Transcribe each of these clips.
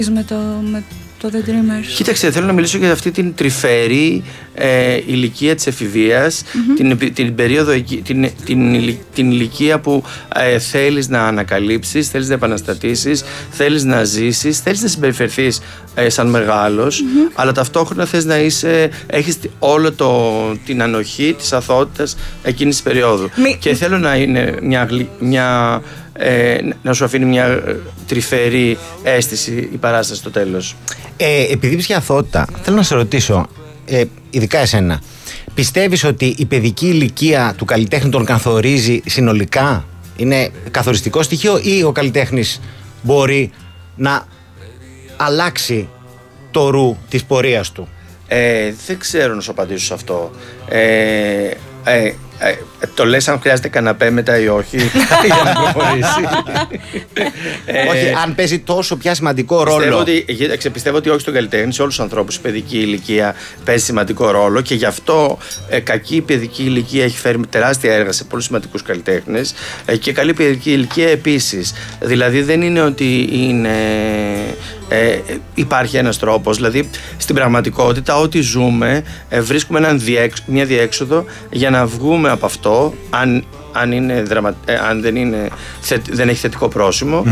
με το The Dreamers? Κοίταξε, θέλω να μιλήσω για αυτή την τρυφερή ηλικία της εφηβείας, την περίοδο, την ηλικία που θέλεις να ανακαλύψεις, θέλεις να επαναστατήσεις, θέλεις να ζήσεις, θέλεις να συμπεριφερθείς σαν μεγάλος, αλλά ταυτόχρονα θες να έχεις όλο την ανοχή της αθωότητας εκείνης της περίοδου. Και θέλω να είναι να σου αφήνει μια τρυφερή αίσθηση η παράσταση στο τέλος. Επειδή είπες για αθωότητα, θέλω να σε ρωτήσω, ειδικά εσένα, πιστεύεις ότι η παιδική ηλικία του καλλιτέχνη τον καθορίζει συνολικά? Είναι καθοριστικό στοιχείο ή ο καλλιτέχνης μπορεί να αλλάξει το ρου της πορείας του? Δεν ξέρω να σου απαντήσω σε αυτό. Το λες αν χρειάζεται καναπέ μετά ή όχι για να προχωρήσει? Όχι, αν παίζει τόσο πια σημαντικό ρόλο. Πιστεύω ότι όχι στον καλλιτέχνη, σε όλους τους ανθρώπους η παιδική ηλικία παίζει σημαντικό ρόλο, και γι' αυτό κακή παιδική ηλικία έχει φέρει τεράστια έργα σε πολλούς σημαντικούς καλλιτέχνες, και καλή παιδική ηλικία επίσης. Δηλαδή δεν είναι ότι υπάρχει ένας τρόπος. Δηλαδή στην πραγματικότητα ό,τι ζούμε βρίσκουμε μια διέξοδο για να βγούμε από αυτό, αν δεν έχει θετικό πρόσημο,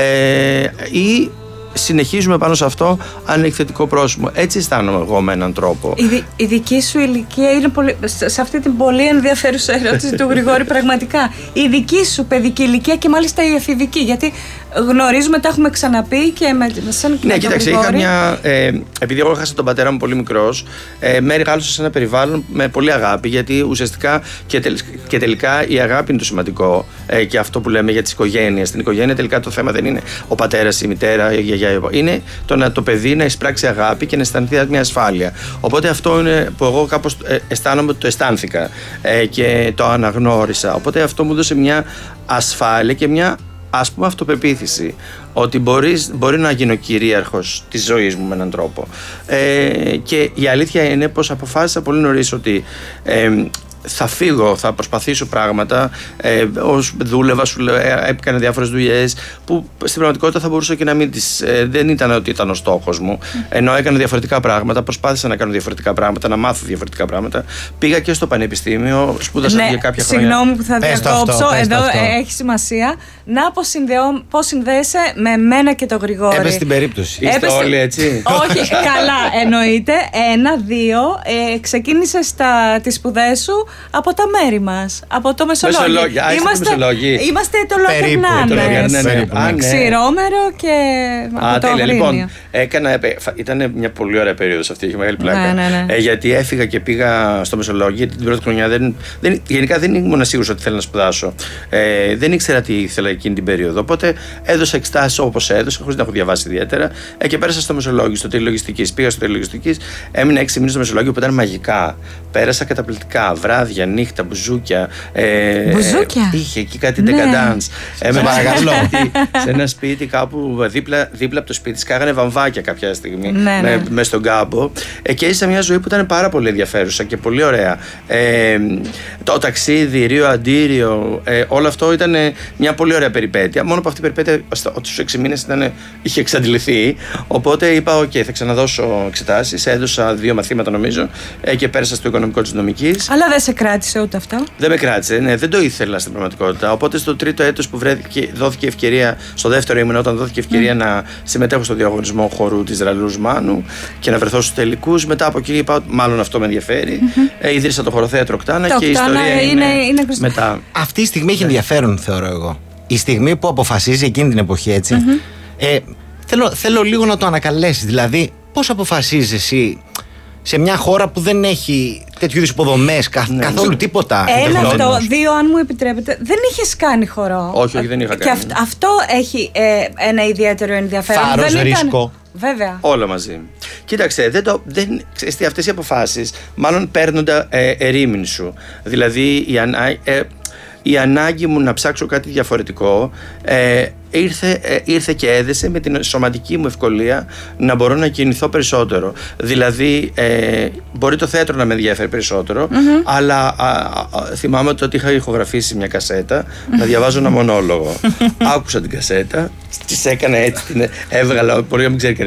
ή συνεχίζουμε πάνω σε αυτό αν έχει θετικό πρόσημο. Έτσι αισθάνομαι εγώ με έναν τρόπο. Η δική σου ηλικία είναι σε αυτή την πολύ ενδιαφέρουσα ερώτηση του Γρηγόρη, πραγματικά. Η δική σου παιδική ηλικία και μάλιστα η εφηβική, γιατί γνωρίζουμε, τα έχουμε ξαναπεί και με σαν και ναι, κοίταξε, είχα επειδή εγώ έχασα τον πατέρα μου πολύ μικρός, μεγάλωσα σε ένα περιβάλλον με πολύ αγάπη, γιατί ουσιαστικά και τελικά η αγάπη είναι το σημαντικό, και αυτό που λέμε για τις οικογένειες. Στην οικογένεια τελικά το θέμα δεν είναι ο πατέρας, η μητέρα, η γιαγιά, είναι το παιδί να εισπράξει αγάπη και να αισθανθεί μια ασφάλεια. Οπότε αυτό είναι που εγώ κάπως αισθάνομαι ότι το αισθάνθηκα και το αναγνώρισα. Οπότε αυτό μου έδωσε μια ασφάλεια και μια, ας πούμε, αυτοπεποίθηση ότι μπορεί να γίνω κυρίαρχος της ζωής μου με έναν τρόπο. Και η αλήθεια είναι πως αποφάσισα πολύ νωρίς ότι θα φύγω, θα προσπαθήσω πράγματα. Δούλευα, έκανα διάφορες δουλειές που στην πραγματικότητα θα μπορούσα και να μην τις. Δεν ήταν ότι ήταν ο στόχος μου. Ενώ έκανα διαφορετικά πράγματα, προσπάθησα να κάνω διαφορετικά πράγματα, να μάθω διαφορετικά πράγματα. Πήγα και στο πανεπιστήμιο, σπούδασα για κάποια χρόνια. Συγγνώμη που θα διακόψω. Εδώ έχει σημασία να πώς συνδέεσαι με μένα και τον Γρηγόρη. Έπεσε την περίπτωση. Είστε όλοι έτσι? Όχι, καλά, εννοείται. 1, 2. Ξεκίνησες τις σπουδές σου από τα μέρη μας, από το Μεσολόγιο. Είμαστε το Λογερνάνε. Ξηρόμερο και από το Αγρίνιο. Λοιπόν, ήταν μια πολύ ωραία περίοδος αυτή, είχε μεγάλη πλάκα. Γιατί έφυγα και πήγα στο Μεσολόγιο, γιατί την πρώτη χρονιά γενικά δεν ήμουν σίγουρος ότι θέλω να σπουδάσω. Δεν ήξερα τι ήθελα εκείνη την περίοδο. Οπότε έδωσα εξετάσεις όπως έδωσα, χωρίς να έχω διαβάσει ιδιαίτερα, και πέρασα στο Μεσολόγιο, στο Τηλεολογιστικής. Πήγα στο Τηλεολογιστικής, έμεινα 6 μήνες στο Μεσολόγιο που ήταν μαγικά. Πέρασα καταπληκτικά. Βράδια, νύχτα, μπουζούκια. Είχε εκεί κάτι ντεκαντάνς. Σε ένα σπίτι κάπου δίπλα από το σπίτι σκάγανε βαμβάκια κάποια στιγμή μες στον κάμπο. Και έζησα μια ζωή που ήταν πάρα πολύ ενδιαφέρουσα και πολύ ωραία. Το ταξίδι, Ρίο Αντίριο, όλο αυτό ήταν μια πολύ ωραία περιπέτεια. Μόνο που αυτή η περιπέτεια στους 6 μήνες είχε εξαντληθεί. Οπότε είπα: OK, θα ξαναδώσω εξετάσεις. Έδωσα 2 μαθήματα νομίζω και πέρασα στο οικονομικό της νομικής. Αλλά δεν σε κράτησε ούτε αυτό? Δεν με κράτησε, ναι, δεν το ήθελα στην πραγματικότητα. Οπότε στο 3ο έτος που δόθηκε ευκαιρία, στο 2ο ήμουν όταν δόθηκε ευκαιρία να συμμετέχω στο διαγωνισμό χορού της Ραλούς Μάνου και να βρεθώ στους τελικούς. Μετά από εκεί είπα: μάλλον αυτό με ενδιαφέρει. Ίδρυσα το χοροθέατρο Κτάνα και η ιστορία είναι μετά. Αυτή η στιγμή έχει ενδιαφέρον, θεωρώ εγώ. Η στιγμή που αποφασίζει εκείνη την εποχή, έτσι. Θέλω λίγο να το ανακαλέσεις. Δηλαδή, πώς αποφασίζεις εσύ σε μια χώρα που δεν έχει τέτοιου είδους υποδομές, καθόλου τίποτα? 1 αυτό, 2 αν μου επιτρέπετε. Δεν είχες κάνει χορό? Όχι, δεν είχα κάνει. Και αυτό έχει ένα ιδιαίτερο ενδιαφέρον. Θάρρος, ρίσκο. Βέβαια. Όλα μαζί. Κοίταξε, αυτές οι αποφάσεις μάλλον παίρνονται ερήμην σου. Δηλαδή η ανάγκη μου να ψάξω κάτι διαφορετικό ήρθε και έδεσε με την σωματική μου ευκολία να μπορώ να κινηθώ περισσότερο. Δηλαδή μπορεί το θέατρο να με ενδιαφέρει περισσότερο, αλλά θυμάμαι ότι είχα ηχογραφήσει μια κασέτα να διαβάζω ένα μονόλογο. Άκουσα την κασέτα, της έκανα έτσι, την έβγαλα, μπορεί να μην ξέρει